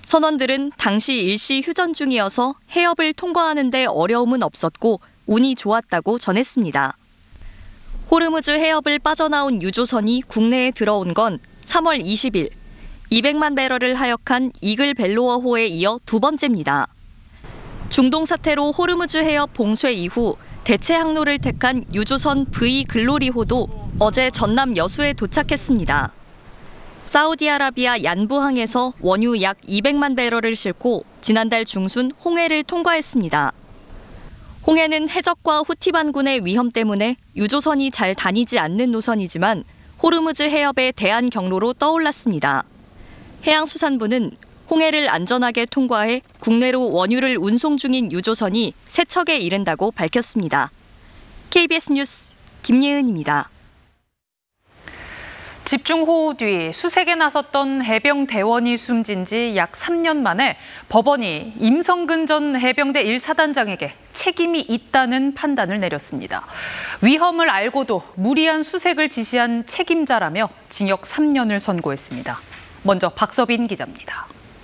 선원들은 당시 일시 휴전 중이어서 해협을 통과하는 데 어려움은 없었고 운이 좋았다고 전했습니다. 호르무즈 해협을 빠져나온 유조선이 국내에 들어온 건 3월 20일 200만 배럴을 하역한 이글 벨로어호에 이어 두 번째입니다. 중동 사태로 호르무즈 해협 봉쇄 이후 대체 항로를 택한 유조선 V 글로리호도 어제 전남 여수에 도착했습니다. 사우디아라비아 얀부항에서 원유 약 200만 배럴을 싣고 지난달 중순 홍해를 통과했습니다. 홍해는 해적과 후티 반군의 위험 때문에 유조선이 잘 다니지 않는 노선이지만 호르무즈 해협의 대안 경로로 떠올랐습니다. 해양수산부는 홍해를 안전하게 통과해 국내로 원유를 운송 중인 유조선이 세척에 이른다고 밝혔습니다. KBS 뉴스 김예은입니다. 집중호우 뒤 수색에 나섰던 해병 대원이 숨진 지 약 3년 만에 법원이 임성근 전 해병대 1사단장에게 책임이 있다는 판단을 내렸습니다. 위험을 알고도 무리한 수색을 지시한 책임자라며 징역 3년을 선고했습니다. 먼저 박서빈 기자입니다.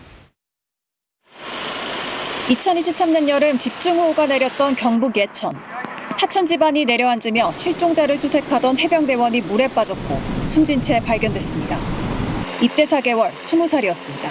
2023년 여름 집중호우가 내렸던 경북 예천. 하천 지반이 내려앉으며 실종자를 수색하던 해병대원이 물에 빠졌고 숨진 채 발견됐습니다. 입대 4개월, 20살이었습니다.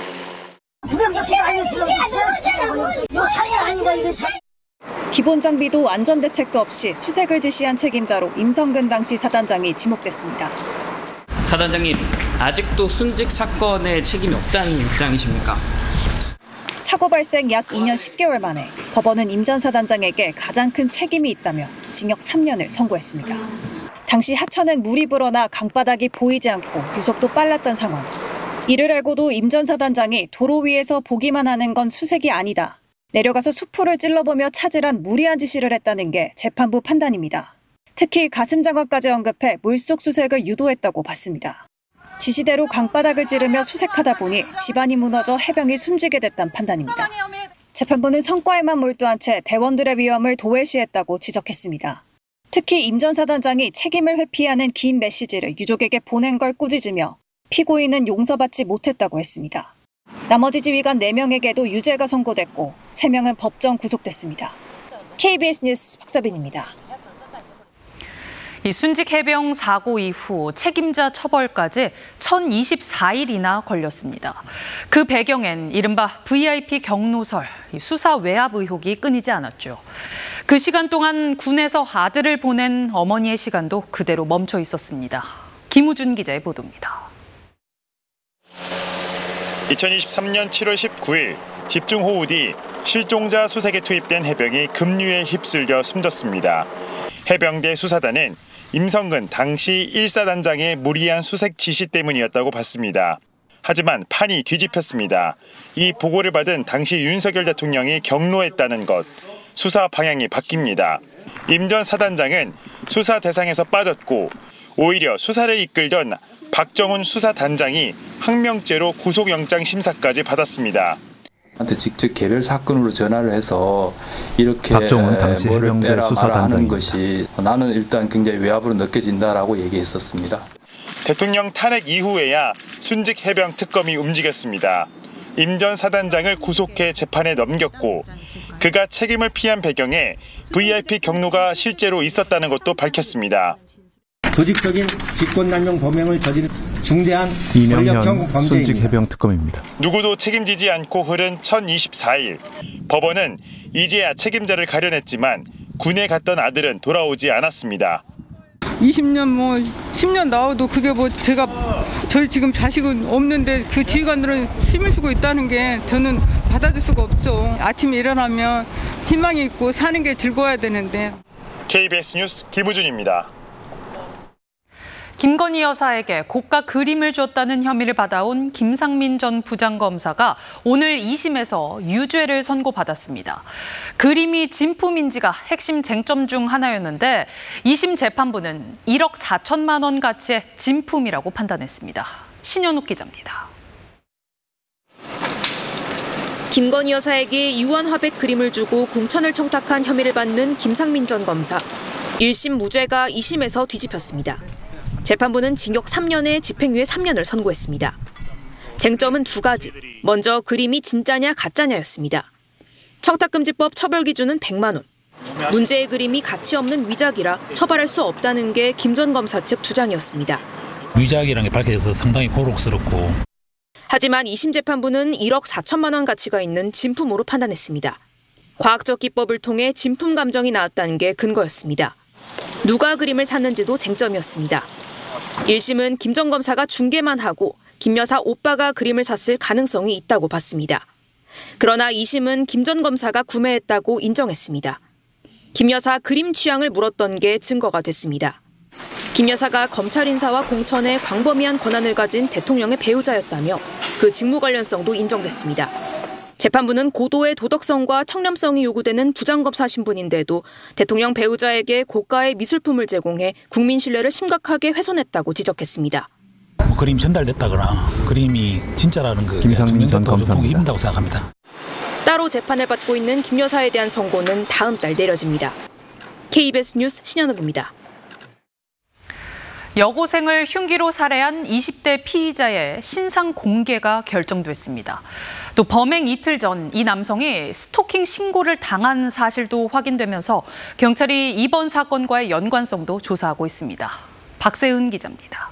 기본 장비도 안전 대책도 없이 수색을 지시한 책임자로 임성근 당시 사단장이 지목됐습니다. 사단장님, 아직도 순직 사건에 책임이 없다는 입장이십니까? 사고 발생 약 2년 10개월 만에 법원은 임 전 사단장에게 가장 큰 책임이 있다며 징역 3년을 선고했습니다. 당시 하천은 물이 불어나 강바닥이 보이지 않고 유속도 빨랐던 상황. 이를 알고도 임 전 사단장이 도로 위에서 보기만 하는 건 수색이 아니다. 내려가서 수풀을 찔러보며 찾으란 무리한 지시를 했다는 게 재판부 판단입니다. 특히 가슴 장화까지 언급해 물속 수색을 유도했다고 봤습니다. 지시대로 강바닥을 찌르며 수색하다 보니 지반이 무너져 해병이 숨지게 됐다는 판단입니다. 재판부는 성과에만 몰두한 채 대원들의 위험을 도외시했다고 지적했습니다. 특히 임 전 사단장이 책임을 회피하는 긴 메시지를 유족에게 보낸 걸 꾸짖으며 피고인은 용서받지 못했다고 했습니다. 나머지 지휘관 4명에게도 유죄가 선고됐고 3명은 법정 구속됐습니다. KBS 뉴스 박서빈입니다. 이 순직 해병 사고 이후 책임자 처벌까지 1024일이나 걸렸습니다. 그 배경엔 이른바 VIP 경로설, 수사 외압 의혹이 끊이지 않았죠. 그 시간 동안 군에서 아들을 보낸 어머니의 시간도 그대로 멈춰 있었습니다. 김우준 기자의 보도입니다. 2023년 7월 19일 집중호우 뒤 실종자 수색에 투입된 해병이 급류에 휩쓸려 숨졌습니다. 해병대 수사단은 임성근 당시 1사단장의 무리한 수색 지시 때문이었다고 봤습니다. 하지만 판이 뒤집혔습니다. 이 보고를 받은 당시 윤석열 대통령이 경로했다는 것, 수사 방향이 바뀝니다. 임 전 사단장은 수사 대상에서 빠졌고 오히려 수사를 이끌던 박정훈 수사단장이 항명죄로 구속영장 심사까지 받았습니다. 한테 직접 개별 사건으로 전화를 해서 이렇게 박정훈 당시 해병대 수사단장하는 것이 나는 일단 굉장히 외압으로 느껴진다라고 얘기했었습니다. 대통령 탄핵 이후에야 순직 해병 특검이 움직였습니다. 임 전 사단장을 구속해 재판에 넘겼고 그가 책임을 피한 배경에 VIP 경로가 실제로 있었다는 것도 밝혔습니다. 조직적인 직권남용 범행을 저지른 중대한 이명현 권력형 범죄입니다. 순직 해병 특검입니다. 누구도 책임지지 않고 흐른 1024일. 법원은 이제야 책임자를 가려냈지만 군에 갔던 아들은 돌아오지 않았습니다. 20년 10년 나와도 그게 저희 지금 자식은 없는데 그 지휘관들은 힘을 쓰고 있다는 게 저는 받아들일 수가 없어. 아침에 일어나면 희망이 있고 사는 게 즐거워야 되는데. KBS 뉴스 김우준입니다. 김건희 여사에게 고가 그림을 줬다는 혐의를 받아온 김상민 전 부장검사가 오늘 2심에서 유죄를 선고받았습니다. 그림이 진품인지가 핵심 쟁점 중 하나였는데 2심 재판부는 1억 4천만 원 가치의 진품이라고 판단했습니다. 신현욱 기자입니다. 김건희 여사에게 유한 화백 그림을 주고 공천을 청탁한 혐의를 받는 김상민 전 검사. 1심 무죄가 2심에서 뒤집혔습니다. 재판부는 징역 3년에 집행유예 3년을 선고했습니다. 쟁점은 두 가지. 먼저 그림이 진짜냐 가짜냐였습니다. 청탁금지법 처벌 기준은 100만 원. 문제의 그림이 가치 없는 위작이라 처벌할 수 없다는 게 김 전 검사 측 주장이었습니다. 위작이라는 게 밝혀져서 상당히 곤혹스럽고. 하지만 2심 재판부는 1억 4천만 원 가치가 있는 진품으로 판단했습니다. 과학적 기법을 통해 진품 감정이 나왔다는 게 근거였습니다. 누가 그림을 샀는지도 쟁점이었습니다. 1심은 김 전 검사가 중개만 하고 김 여사 오빠가 그림을 샀을 가능성이 있다고 봤습니다. 그러나 2심은 김 전 검사가 구매했다고 인정했습니다. 김 여사 그림 취향을 물었던 게 증거가 됐습니다. 김 여사가 검찰 인사와 공천에 광범위한 권한을 가진 대통령의 배우자였다며 그 직무 관련성도 인정됐습니다. 재판부는 고도의 도덕성과 청렴성이 요구되는 부장검사 신분인데도 대통령 배우자에게 고가의 미술품을 제공해 국민 신뢰를 심각하게 훼손했다고 지적했습니다. 그림이 전달됐다거나 그림이 진짜라는 그 김상민 전 검사입니다. 보기 힘들다고 생각합니다. 따로 재판을 받고 있는 김 여사에 대한 선고는 다음 달 내려집니다. KBS 뉴스 신현욱입니다. 여고생을 흉기로 살해한 20대 피의자의 신상 공개가 결정됐습니다. 또 범행 이틀 전 이 남성이 스토킹 신고를 당한 사실도 확인되면서 경찰이 이번 사건과의 연관성도 조사하고 있습니다. 박세은 기자입니다.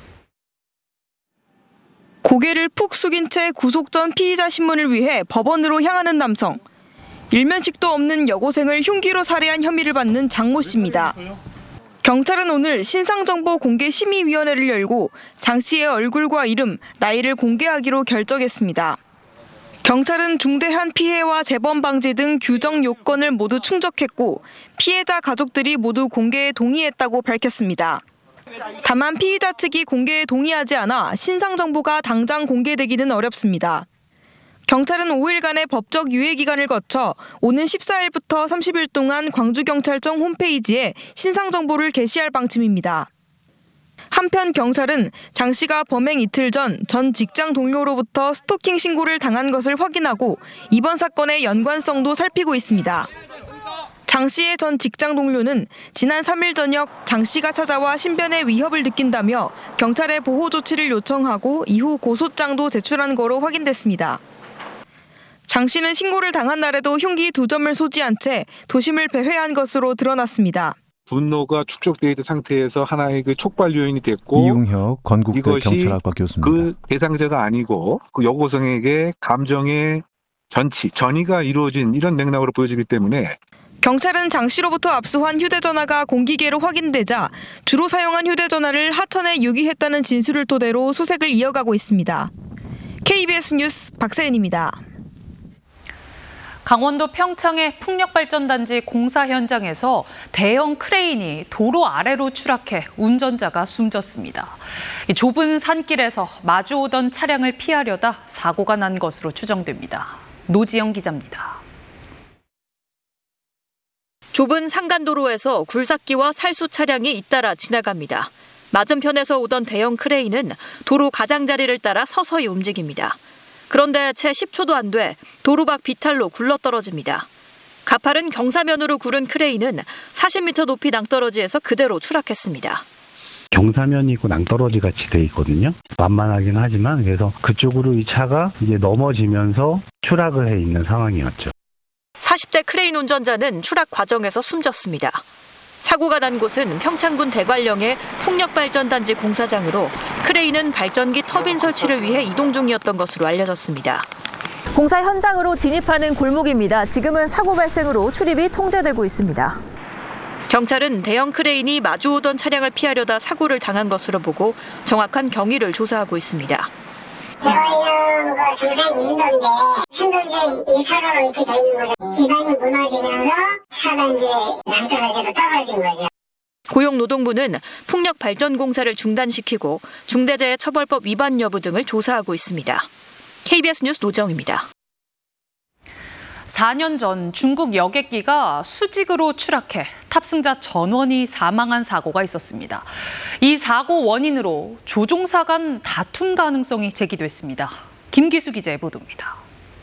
고개를 푹 숙인 채 구속 전 피의자 신문을 위해 법원으로 향하는 남성. 일면식도 없는 여고생을 흉기로 살해한 혐의를 받는 장모 씨입니다. 경찰은 오늘 신상정보 공개 심의위원회를 열고 장 씨의 얼굴과 이름, 나이를 공개하기로 결정했습니다. 경찰은 중대한 피해와 재범 방지 등 규정 요건을 모두 충족했고 피해자 가족들이 모두 공개에 동의했다고 밝혔습니다. 다만 피의자 측이 공개에 동의하지 않아 신상 정보가 당장 공개되기는 어렵습니다. 경찰은 5일간의 법적 유예 기간을 거쳐 오는 14일부터 30일 동안 광주경찰청 홈페이지에 신상 정보를 게시할 방침입니다. 한편 경찰은 장 씨가 범행 이틀 전 직장 동료로부터 스토킹 신고를 당한 것을 확인하고 이번 사건의 연관성도 살피고 있습니다. 장 씨의 전 직장 동료는 지난 3일 저녁 장 씨가 찾아와 신변의 위협을 느낀다며 경찰에 보호 조치를 요청하고 이후 고소장도 제출한 거로 확인됐습니다. 장 씨는 신고를 당한 날에도 흉기 2점을 소지한 채 도심을 배회한 것으로 드러났습니다. 분노가 축적되어 있던 상태에서 하나의 그 촉발 요인이 됐고 이웅혁 건국대 이것이 경찰학과 교수입니다. 그 대상자가 아니고 그 여고생에게 감정의 전이가 이루어진 이런 맥락으로 보여지기 때문에 경찰은 장 씨로부터 압수한 휴대전화가 공기계로 확인되자 주로 사용한 휴대전화를 하천에 유기했다는 진술을 토대로 수색을 이어가고 있습니다. KBS 뉴스 박세은입니다. 강원도 평창의 풍력발전단지 공사 현장에서 대형 크레인이 도로 아래로 추락해 운전자가 숨졌습니다. 이 좁은 산길에서 마주오던 차량을 피하려다 사고가 난 것으로 추정됩니다. 노지영 기자입니다. 좁은 산간도로에서 굴삭기와 살수 차량이 잇따라 지나갑니다. 맞은편에서 오던 대형 크레인은 도로 가장자리를 따라 서서히 움직입니다. 그런데 채 10초도 안 돼 도로 밖 비탈로 굴러떨어집니다. 가파른 경사면으로 구른 크레인은 40m 높이 낭떠러지에서 그대로 추락했습니다. 경사면이 있고 낭떠러지 같이 돼 있거든요. 만만하긴 하지만 그래서 그쪽으로 이 차가 이제 넘어지면서 추락을 해 있는 상황이었죠. 40대 크레인 운전자는 추락 과정에서 숨졌습니다. 사고가 난 곳은 평창군 대관령의 풍력발전단지 공사장으로 크레인은 발전기 터빈 설치를 위해 이동 중이었던 것으로 알려졌습니다. 공사 현장으로 진입하는 골목입니다. 지금은 사고 발생으로 출입이 통제되고 있습니다. 경찰은 대형 크레인이 마주오던 차량을 피하려다 사고를 당한 것으로 보고 정확한 경위를 조사하고 있습니다. 대관령과 중산이 있는데 현재 1차로로 이렇게 돼 있는 거죠. 지반이 무너지면서 차가 이제 낭떠러지로 떨어진 거죠. 고용노동부는 풍력발전공사를 중단시키고 중대재해처벌법 위반 여부 등을 조사하고 있습니다. KBS 뉴스 노정입니다. 4년 전 중국 여객기가 수직으로 추락해 탑승자 전원이 사망한 사고가 있었습니다. 이 사고 원인으로 조종사 간 다툼 가능성이 제기됐습니다. 김기수 기자의 보도입니다.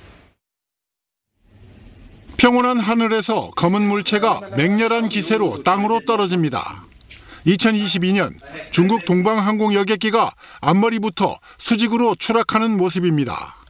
평온한 하늘에서 검은 물체가 맹렬한 기세로 땅으로 떨어집니다. 2022년 중국 동방항공 여객기가 앞머리부터 수직으로 추락하는 모습입니다.